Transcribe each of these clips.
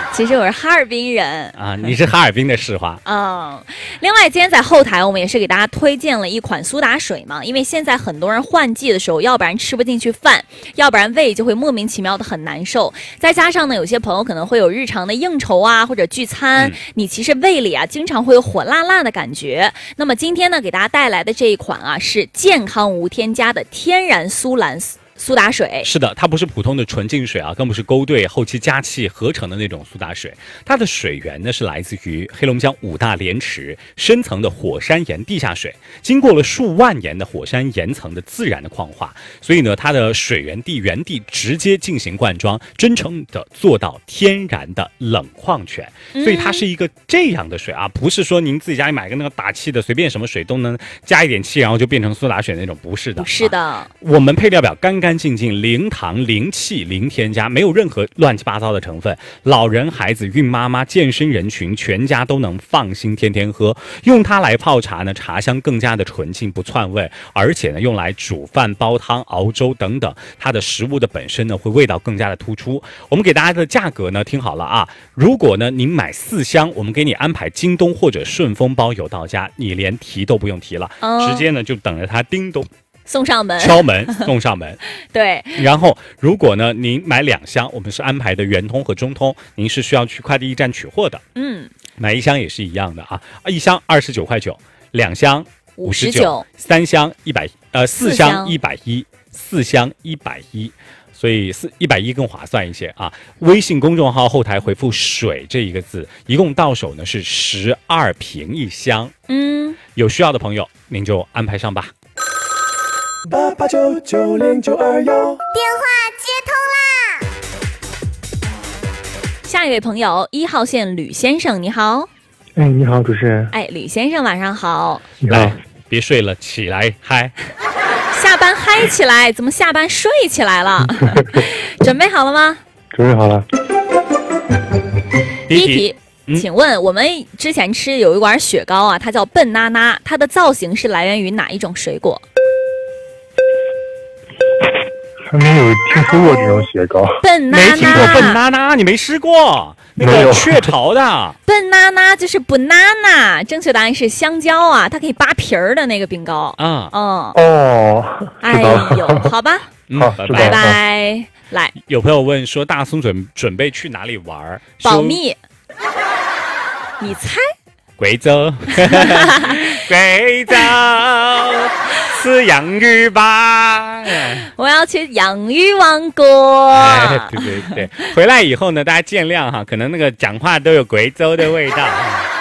其实我是哈尔滨人啊，你是哈尔滨的市话。 另外今天在后台我们也是给大家推荐了一款苏打水嘛，因为现在很多人换季的时候，要不然吃不进去饭，要不然胃就会莫名其妙的很难受，再加上呢有些朋友可能会有日常的应酬啊或者聚餐，你其实胃里啊经常会有火辣辣的感觉。那么今天呢给大家带来的这一款啊是健康无添加的天然苏打水。 是的，它不是普通的纯净水啊，更不是勾兑后期加气合成的那种苏打水，它的水源呢是来自于黑龙江5大莲池深层的火山岩地下水，经过了数万年的火山岩层的自然的矿化，所以呢它的水源地原地直接进行灌装，真正的做到天然的冷矿泉，所以它是一个这样的水啊，不是说您自己家里买个那个打气的随便什么水都能加一点气然后就变成苏打水那种，不是的。 是的， 我们配料表干干净净，零糖零气零添加，没有任何乱七八糟的成分，老人孩子孕妈妈健身人群全家都能放心天天喝。用它来泡茶呢，茶香更加的纯净不窜味，而且呢用来煮饭煲汤熬粥等等，它的食物的本身呢会味道更加的突出。我们给大家的价格呢听好了啊，如果呢您买4箱，我们给你安排京东或者顺丰包邮到家，你连提都不用提了，直接呢就等着它叮咚送上门， 敲门送上门。 对， 然后如果呢您买2箱，我们是安排的圆通和中通，您是需要去快递驿站取货的。买1箱也是一样的啊，1箱29.9块，2箱59， 3箱4箱110，4箱110，所以110更划算一些啊。微信公众号后台回复水这一个字，一共到手呢是12瓶1箱。有需要的朋友您就安排上吧。 88990921， 电话接通啦！ 下一位朋友1号线吕先生，你好。 哎，你好，主持人。 哎，吕先生晚上好。 你好。 来，别睡了，起来嗨。 下班嗨起来，怎么下班睡起来了？准备好了吗？ 准备好了。 第一题，请问我们之前吃有一碗雪糕啊，它叫笨娜娜，它的造型是来源于哪一种水果？ 还没有听说过这种雪糕。 笨娜娜， 没听过笨娜娜，你没吃过那个雀巢的笨娜娜就是 banana， 正确答案是香蕉啊，它可以扒皮儿的那个冰糕啊。哎呦，好吧， 好， 拜拜。来， 有朋友问说大葱准备去哪里玩？ 保密，你猜？ 贵州，贵州吃洋芋吧。 我要去洋芋王国。 对，回来以后呢，大家见谅哈，可能那个讲话都有贵州的味道。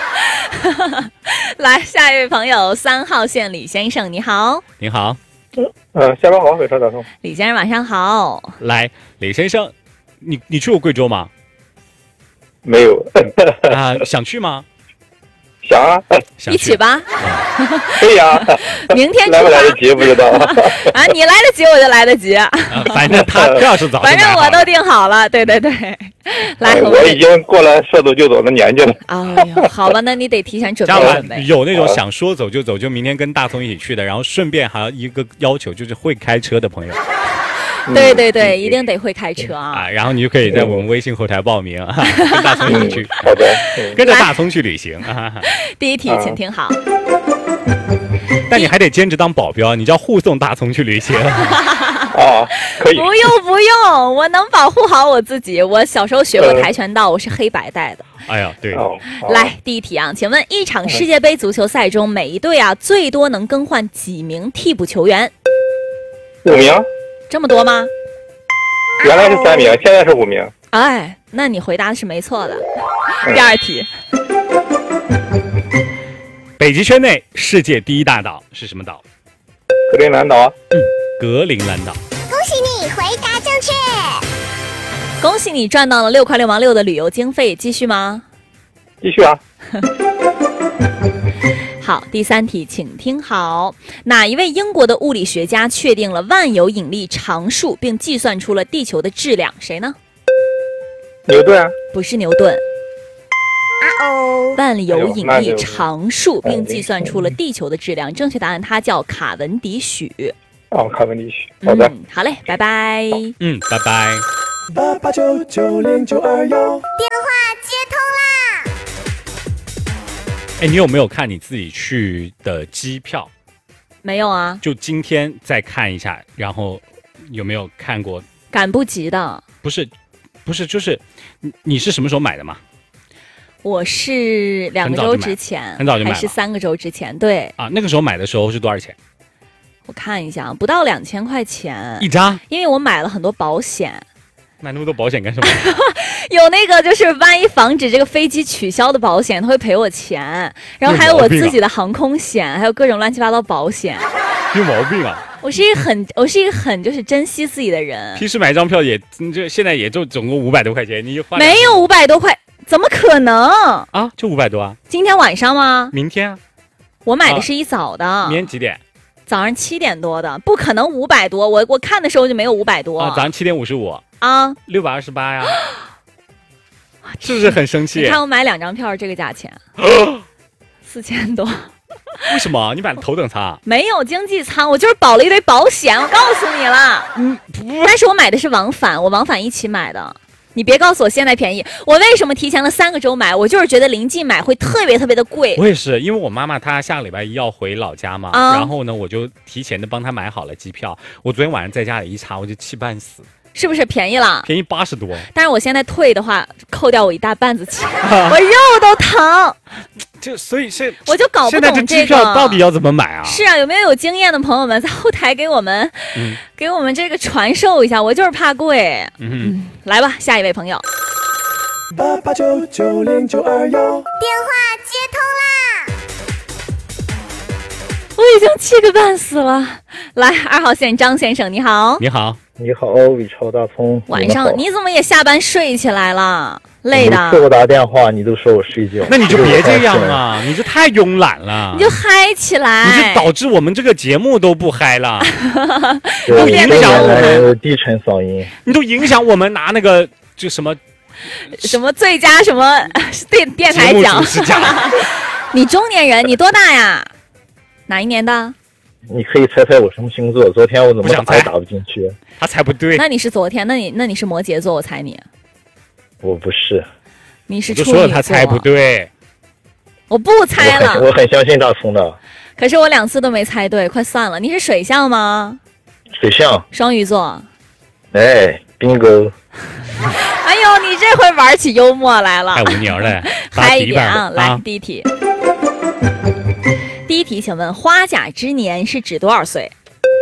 来，下一位朋友3号线李先生，你好。 你好。 下班好，给他打通。 李先生晚上好。 来，李先生，你去过贵州吗？ 没有。 想去吗？ 想啊， 一起吧。 可以啊。 明天出发。来不来得及不知道。 啊，你来得及我就来得及。 反正他要是早， 反正我都定好了。对。来， 我已经过了说走就走的年纪了。 哎呦，好吧，那你得提前准备。 有那种想说走就走，就明天跟大葱一起去的，然后顺便还有一个要求就是会开车的朋友。 对，一定得会开车啊！ 然后你就可以在我们微信后台报名，跟大葱一起去。 好的， 跟着大葱去旅行。 第一题，请听好。 但你还得兼职当保镖，你就要护送大葱去旅行。 可以。 不用，我能保护好我自己。我小时候学过跆拳道，我是黑白带的。 哎呀，对。 来，第一题啊，请问一场世界杯足球赛中，每一队啊最多能更换几名替补球员 ？5名。 这么多吗？ 原来是3名，现在是5名。 哎，那你回答的是没错的。第二题， 北极圈内世界第1大岛是什么岛？ 格陵兰岛。 格陵兰岛。 恭喜你回答正确。 恭喜你赚到了6块6毛6的旅游经费，继续吗？ 继续啊。 好，第3题，请听好。哪一位英国的物理学家确定了万有引力常数，并计算出了地球的质量？谁呢？ 牛顿。 不是牛顿。万有引力常数，并计算出了地球的质量。正确答案，它叫卡文迪许。 卡文迪许。好的。 好嘞，拜拜。 拜拜。 88990921， 电话哎，你有没有看你自己去的机票？ 没有啊， 就今天再看一下，然后有没有看过？ 赶不及的。 不是，就是你是什么时候买的嘛？ 我是2个周之前， 很早就买了， 还是3个周之前？对啊，那个时候买的时候是多少钱？ 我看一下，不到2000块钱一张， 因为我买了很多保险。 买那么多保险干什么？ 有那个就是万一防止这个飞机取消的保险，他会赔我钱，然后还有我自己的航空险，还有各种乱七八糟保险。 有毛病啊！ 我是一个很就是珍惜自己的人。 平时买一张票也现在也就总共500多块钱，你就花没有500多块，怎么可能啊？就500多啊？ 今天晚上吗？ 明天啊？ 我买的是一早的。 明天几点？ 早上7点多的，不可能500多。我看的时候就没有500多。 早上7点55 啊 ，628呀，是不是很生气？ 你看我买2张票这个价钱，4000多。 为什么？你买的头等舱？ 没有经济舱，我就是保了一堆保险。我告诉你了，但是我买的是往返，我往返一起买的。你别告诉我现在便宜，我为什么提前了3个周买？我就是觉得临近买会特别特别的贵。 我也是，因为我妈妈她下个礼拜1要回老家嘛，然后呢，我就提前的帮她买好了机票。我昨天晚上在家里一查，我就气半死。 是不是便宜了？ 便宜80多。 但是我现在退的话，扣掉我一大半子钱，我肉都疼。 所以是我就搞不懂这机票到底要怎么买啊？ 是啊，有没有经验的朋友们在后台给我们，给我们这个传授一下？我就是怕贵。来吧，下一位朋友。 88990921，电话接通啦！ 我已经气个半死了。来，2号线张先生，你好。 你好， 你好，伟超大葱。 晚上你怎么也下班睡起来了？累的。 每次我打电话，你都说我睡觉。 那你就别这样了，你这太慵懒了。 你就嗨起来。 你就导致我们这个节目都不嗨了。 都影响我们低沉嗓音。 你都影响我们拿那个就什么最佳什么电台奖。你中年人，你多大呀？哪一年的？ 你可以猜猜我什么星座？昨天我怎么打也打不进去。 他猜不对。 那你是昨天？那你是摩羯座，我猜你。 我不是。 你是处女座。 我就说了他猜不对。 我不猜了。 我很相信大葱的。 可是我2次都没猜对，快算了。你是水象吗？ 水象。 双鱼座。 哎，bingo。 哎呦，你这回玩起幽默来了。 太无聊了。 嗨一点啊！来，第一题。第一题，请问花甲之年是指多少岁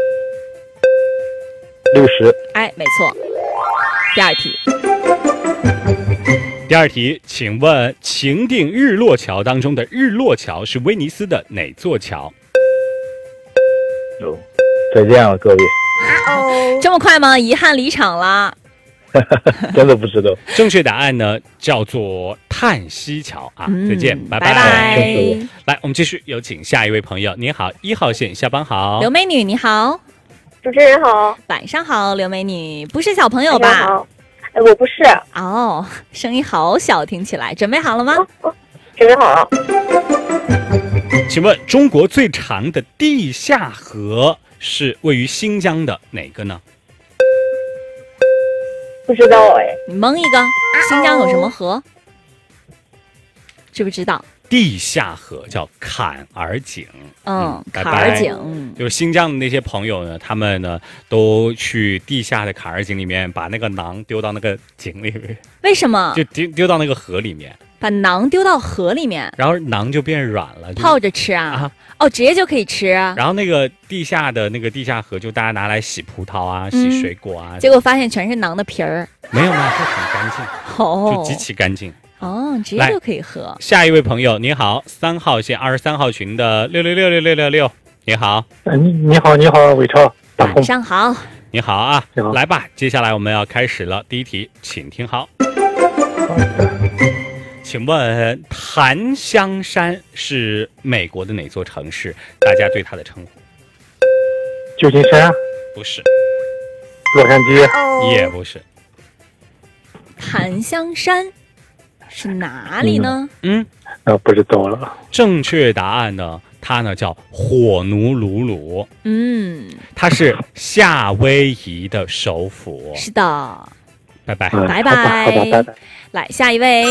？60。 哎，没错。第二题。 第二题，请问情定日落桥当中的日落桥是威尼斯的哪座桥？ 再见了，各位。 这么快吗？遗憾离场了。 真的不知道。 正确答案呢叫做叹息桥啊！再见，拜拜。来，我们继续有请下一位朋友。您好，1号线，下班好。 刘美女，你好。 主持人好。 晚上好，刘美女，不是小朋友吧？ 好。我不是。 哦，声音好小，听起来。准备好了吗？ 准备好了。 请问中国最长的地下河是位于新疆的哪个呢？ 不知道哎。 你蒙一个，新疆有什么河？知不知道？ 地下河叫坎儿井。 坎儿井。 就是新疆的那些朋友呢，他们呢都去地下的坎儿井里面，把那个馕丢到那个井里面。 为什么？ 就丢到那个河里面。 把馕丢到河里面， 然后馕就变软了， 泡着吃啊？哦，直接就可以吃啊。 然后那个地下河就大家拿来洗葡萄啊，洗水果啊。 结果发现全是馕的皮儿。 没有嘛，就很干净。就极其干净。 直接就可以喝。 下一位朋友，你好，3号线23号群的6666666，你好。 你好，伟超。 晚上好。 你好啊，来吧，接下来我们要开始了。第一题，请听好。请问檀香山是美国的哪座城市？大家对它的称呼？ 旧金山？ 不是。 洛杉矶？ 也不是。 檀香山是哪里呢？ 不知道了。 正确答案呢？它呢叫火奴鲁鲁。它是夏威夷的首府。 是的。 拜拜。 拜拜。来，下一位。